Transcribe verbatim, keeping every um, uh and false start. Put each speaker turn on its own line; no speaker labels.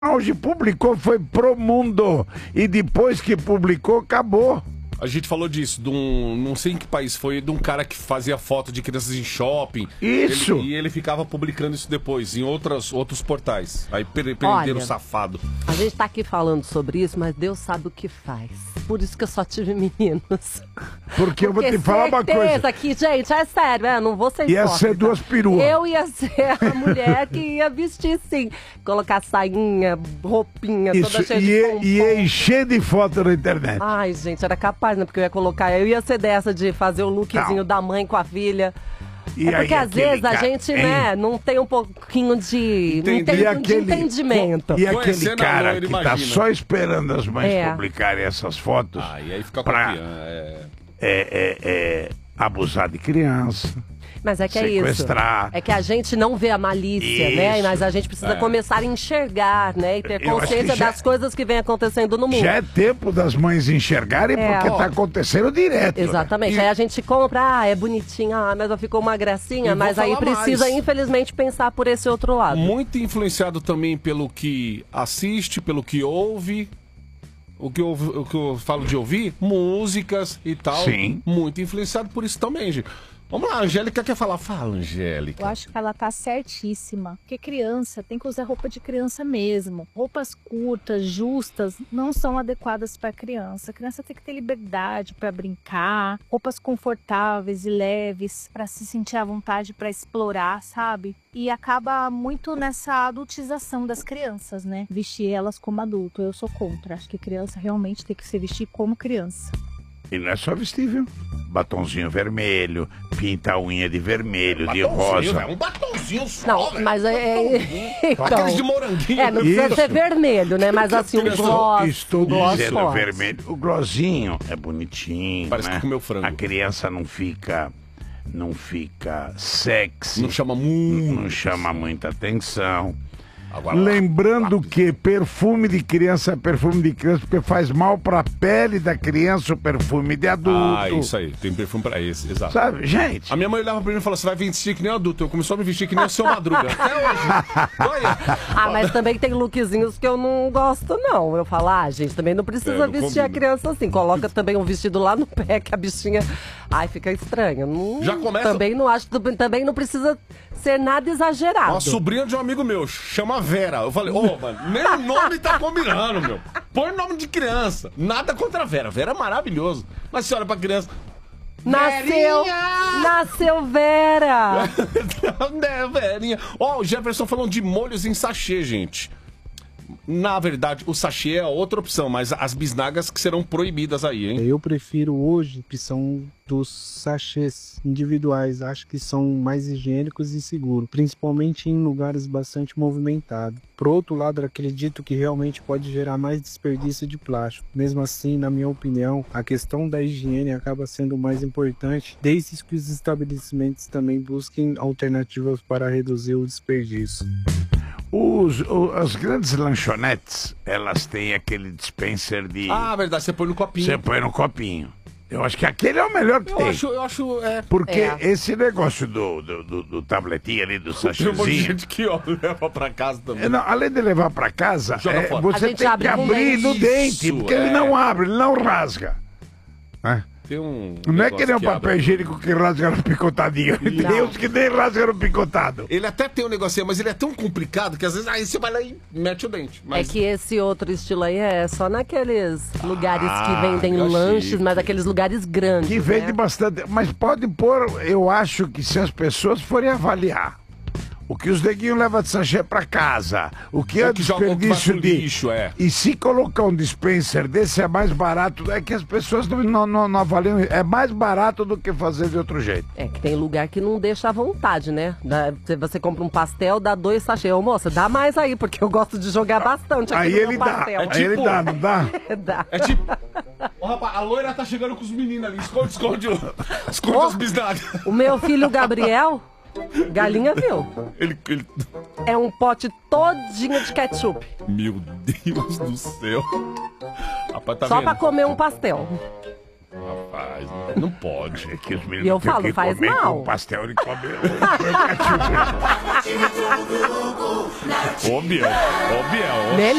Hoje publicou, foi pro mundo. E depois que publicou, acabou.
A gente falou disso, de um, não sei em que país foi, de um cara que fazia foto de crianças em shopping.
Isso.
Ele, e ele ficava publicando isso depois, em outras, outros portais. Aí per, perderam o safado.
A gente tá aqui falando sobre isso, mas Deus sabe o que faz. Por isso que eu só tive meninos.
Porque, Porque eu vou te falar uma coisa.
Que, gente, é sério, é, não vou ser
Ia
hipócrita.
ser duas peruas.
Eu ia ser a mulher que ia vestir, sim. Colocar sainha, roupinha,
isso,
toda cheia
e,
de pompom.
E ia encher de foto na internet.
Ai, gente, era capaz, né? Porque eu ia colocar, eu ia ser dessa de fazer o lookzinho não. da mãe com a filha. E é porque aí, às vezes a gente, hein? né, não tem um pouquinho de,
Entendi.
não tem
aquele,
de entendimento.
E aquele cara
loira,
que
imagina.
tá só esperando as mães
é.
publicarem essas fotos
ah, e aí fica
pra
é...
É, é, é, abusar de criança.
Mas é que é isso. É que a gente não vê a malícia, isso. né? Mas a gente precisa é. começar a enxergar, né? E ter consciência já, das coisas que vem acontecendo no mundo.
Já é tempo das mães enxergarem, é. porque tá acontecendo direto.
Exatamente.
Né?
Aí a gente compra, ah, é bonitinha, ah, mas ficou uma gracinha. Mas aí precisa, mais. infelizmente, pensar por esse outro lado.
Muito influenciado também pelo que assiste, pelo que ouve. O que, eu, o que eu falo de ouvir, músicas e tal.
Sim.
Muito influenciado por isso também, gente. Vamos lá, a Angélica quer falar. Fala, Angélica.
Eu acho que ela tá certíssima. Porque criança tem que usar roupa de criança mesmo. Roupas curtas, justas, não são adequadas para criança. A criança tem que ter liberdade para brincar. Roupas confortáveis e leves, para se sentir à vontade para explorar, sabe? E acaba muito nessa adultização das crianças, né? Vestir elas como adulto. Eu sou contra. Acho que criança realmente tem que se vestir como criança.
E não é só vestir, viu? Batonzinho vermelho, pinta a unha de vermelho, de rosa.
É um batonzinho só,
Não,
véio.
mas é...
Então, aqueles de moranguinho.
É, não precisa
Isso.
ser vermelho, né? Mas assim, um gloss.
Estou
um gloss
dizendo
forte.
vermelho. O glossinho é bonitinho,
Parece
né?
que comeu frango.
A criança não fica... Não fica sexy.
Não chama muito.
Não chama muita atenção.
Agora,
Lembrando
lápis.
que perfume de criança é perfume de criança porque faz mal pra pele da criança o perfume de adulto.
Ah, isso aí. Tem perfume pra esse, exato.
Sabe, gente?
A minha mãe olhava pra mim e falou, você vai vestir que nem adulto. Eu começou a me vestir que nem o seu Madruga. Até hoje. Olha.
Ah, mas também tem lookzinhos que eu não gosto, não. Eu falo, ah, gente, também não precisa
É, não
vestir
combina.
a criança assim. Coloca também um vestido lá no pé, que a bichinha... Ai, fica estranho. Não...
Já começa...
Também não acho... Também não precisa ser nada exagerado.
Uma sobrinha de um amigo meu, chama Vera. Eu falei, ô, oh, mano, nem o nome tá combinando, meu. Põe nome de criança. Nada contra a Vera. Vera é maravilhoso. Mas você olha pra criança...
Nasceu...
Verinha!
Nasceu Vera!
É, Verinha. Ó, o Jefferson falando de molhos em sachê, gente. Na verdade, o sachê é outra opção, mas as bisnagas que serão proibidas aí, hein?
Eu prefiro hoje a opção dos sachês individuais. Acho que são mais higiênicos e seguros, principalmente em lugares bastante movimentados. Por outro lado, acredito que realmente pode gerar mais desperdício de plástico. Mesmo assim, na minha opinião, a questão da higiene acaba sendo mais importante, desde que os estabelecimentos também busquem alternativas para reduzir o desperdício.
Os, os, as grandes lanchonetes, elas têm aquele dispenser de...
Ah, verdade, você põe no copinho.
Você põe no copinho. Eu acho que aquele é o melhor que
eu
tem.
Acho, eu acho, é...
Porque
é.
esse negócio do, do, do, do tabletinho ali, do sachêzinho...
Tem um monte de gente que ó, leva pra casa também.
É, não, além de levar pra casa, é, você tem que abrir no dente,
Isso,
porque
é.
ele não abre, ele não rasga. É.
Tem um
Não é que nem um
que
papel
abre.
higiênico que rasga no picotadinho.
Não.
Tem uns que nem rasga no picotado.
Ele até tem um negocinho, mas ele é tão complicado que às vezes aí você vai lá e mete o dente. Mas...
É que esse outro estilo aí é só naqueles lugares
Ah,
que vendem
eu
lanches,
chique.
mas aqueles lugares grandes.
Que vende
né?
bastante. Mas pode pôr, eu acho que se as pessoas forem avaliar o que os neguinhos levam de sachê pra casa, o que
O
é
que joga- o que vai
desperdício
pro
de...
lixo, é.
E se colocar um dispenser desse é mais barato, é que as pessoas não, não, não, não avaliam, é mais barato do que fazer de outro jeito.
É que tem lugar que não deixa à vontade, né? Dá- se você compra um pastel, dá dois sachês. Ô, moça, dá mais aí, porque eu gosto de jogar bastante aqui
Aí
no meu
ele dá,
pastel.
aí
tipo-
ele dá, não dá?
Dá.
É tipo... Ó, rapaz, a loira tá chegando com os meninos ali. Esconde, esconde, o- esconde
Ó.
as bisnagas.
O meu filho Gabriel, galinha viu,
Ele, ele...
é um pote todinho de ketchup.
Meu Deus do céu. Rapaz, tá
só
vendo?
pra comer um pastel.
Rapaz. faz. Não pode.
É que os meninos
E eu
têm
falo,
que
faz
comer
mal.
com pastel e comer.
Ô, Biel, ô, Biel, ô, Biel.
Melhor.